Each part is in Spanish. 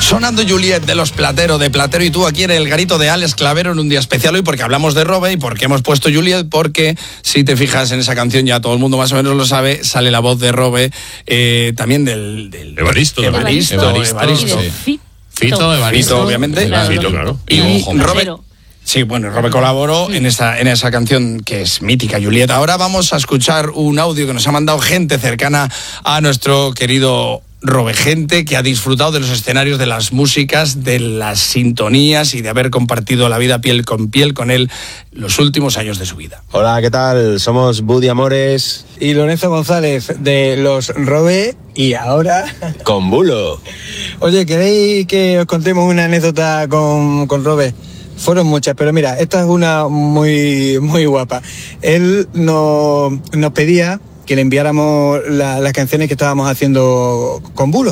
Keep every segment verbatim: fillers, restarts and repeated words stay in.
Sonando Juliet de los Platero, de Platero y tú aquí en el garito de Alex Clavero en un día especial hoy porque hablamos de Robe y porque hemos puesto Juliet, porque si te fijas en esa canción ya todo el mundo más o menos lo sabe, sale la voz de Robe, eh, también del, del Evaristo, Evaristo, Evaristo, Evaristo, Evaristo. Sí. Fito, Evaristo, Fito, obviamente. Claro. Fito, claro. Y, y Robe, sí, bueno, Robe colaboró en esa, en esa canción que es mítica, Juliet. Ahora vamos a escuchar un audio que nos ha mandado gente cercana a nuestro querido Robe, gente que ha disfrutado de los escenarios, de las músicas, de las sintonías y de haber compartido la vida piel con piel con él los últimos años de su vida. Hola, ¿qué tal? Somos Buddy Amores y Lorenzo González de los Robe y ahora con Bulo. Oye, ¿queréis que os contemos una anécdota con, con Robe? Fueron muchas, pero mira, esta es una muy, muy guapa. Él nos, nos pedía que le enviáramos la, las canciones que estábamos haciendo con Bulo.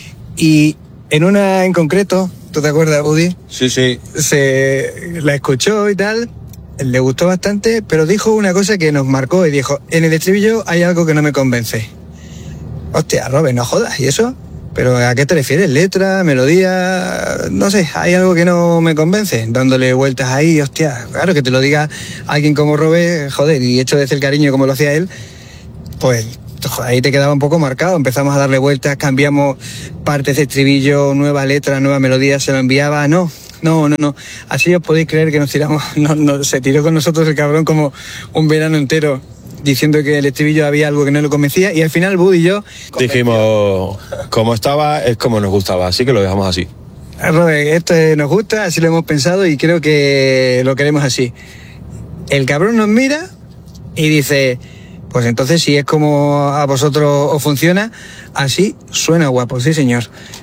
Y en una en concreto, ¿tú te acuerdas, Buddy? Sí, sí. Se la escuchó y tal, le gustó bastante, pero dijo una cosa que nos marcó y dijo, en el estribillo hay algo que no me convence. Hostia, Robert, no jodas, ¿y eso? ¿Pero a qué te refieres? ¿Letra? ¿Melodía? No sé, hay algo que no me convence. Dándole vueltas ahí, hostia, claro, que te lo diga alguien como Robert, joder, y hecho desde el cariño como lo hacía él, pues ahí te quedaba un poco marcado. Empezamos a darle vueltas, cambiamos partes de estribillo, nueva letra, nueva melodía, se lo enviaba. No, no, no, no. Así os podéis creer que nos tiramos, no, no, se tiró con nosotros el cabrón como un verano entero diciendo que el estribillo había algo que no lo convencía y al final Bud y yo dijimos, como estaba es como nos gustaba, así que lo dejamos así. Robert, esto nos gusta, así lo hemos pensado y creo que lo queremos así. El cabrón nos mira y dice, pues entonces si es como a vosotros os funciona, así suena guapo, sí señor.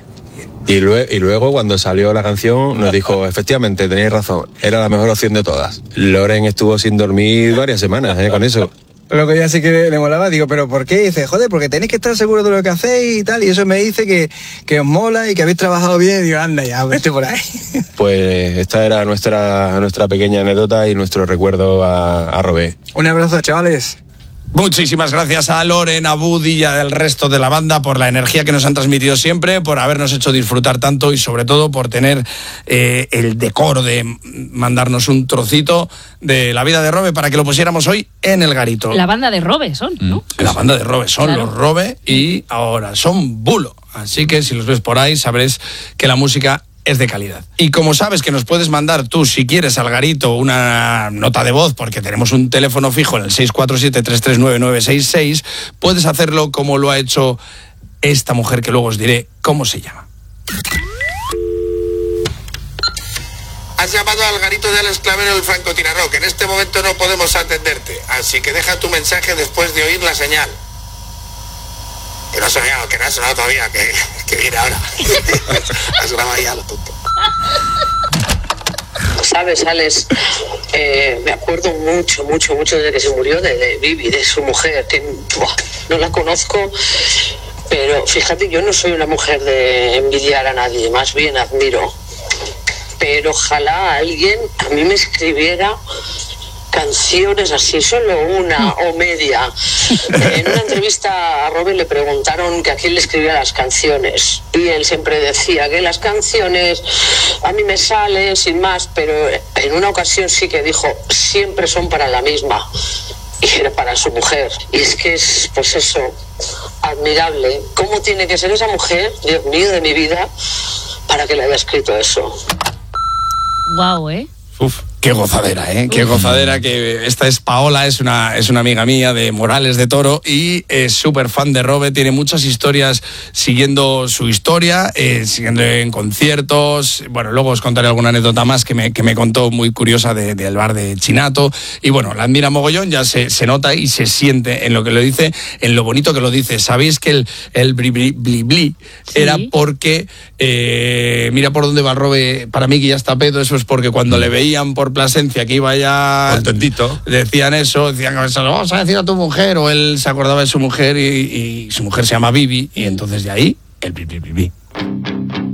Y luego, y luego cuando salió la canción nos dijo, efectivamente, tenéis razón, era la mejor opción de todas. Loren estuvo sin dormir varias semanas, ¿eh? Con eso. Lo que ya sí que le molaba, digo, ¿pero por qué? Y dice, joder, porque tenéis que estar seguros de lo que hacéis y tal, y eso me dice que, que os mola y que habéis trabajado bien, y digo, anda ya, vete por ahí. Pues esta era nuestra, nuestra pequeña anécdota y nuestro recuerdo a, a Robé. Un abrazo, chavales. Muchísimas gracias a Loren, a Buddy y al resto de la banda por la energía que nos han transmitido siempre, por habernos hecho disfrutar tanto y sobre todo por tener eh, el decoro de mandarnos un trocito de la vida de Robe para que lo pusiéramos hoy en el garito. La banda de Robe son, ¿no? La banda de Robe son, claro. Los Robe y ahora son Bulo. Así que si los ves por ahí sabrás que la música es de calidad. Y como sabes que nos puedes mandar tú, si quieres, al garito una nota de voz, porque tenemos un teléfono fijo en el seis cuatro siete, tres tres nueve, nueve seis seis, puedes hacerlo como lo ha hecho esta mujer que luego os diré cómo se llama. Has llamado al garito de Alex Clavero del francotirador, que en este momento no podemos atenderte, así que deja tu mensaje después de oír la señal. Que no ha sonado, que no ha sonado todavía, que, que viene ahora. Has grabado ya lo tonto. Sabes, Alex, eh, me acuerdo mucho, mucho, mucho desde que se murió de, de Vivi, de su mujer, que buah, no la conozco, pero fíjate, yo no soy una mujer de envidiar a nadie, más bien admiro. Pero ojalá alguien a mí me escribiera canciones así, solo una o media. En una entrevista a Robert le preguntaron que a quién le escribía las canciones y él siempre decía que las canciones a mí me salen sin más, pero en una ocasión sí que dijo, siempre son para la misma, y era para su mujer. Y es que es, pues eso, admirable. ¿Cómo tiene que ser esa mujer, Dios mío, de mi vida, para que le haya escrito eso? Guau, ¿eh? Uf, qué gozadera, ¿eh? Qué gozadera, que esta es Paola, es una, es una amiga mía de Morales de Toro y es súper fan de Robe, tiene muchas historias siguiendo su historia, eh, siguiendo en conciertos, bueno, luego os contaré alguna anécdota más que me, que me contó muy curiosa de, del bar de Chinato, y bueno, la admira mogollón, ya se, se nota y se siente en lo que lo dice, en lo bonito que lo dice. Sabéis que el, el bli bli bli bli ¿sí? Era porque, eh, mira por dónde va Robe, para mí que ya está pedo, eso es porque cuando le veían por Plasencia que iba ya contentito, decían eso, decían que se lo vamos a decir a tu mujer, o él se acordaba de su mujer y, y su mujer se llama Vivi, y entonces de ahí el bli bli bli bli.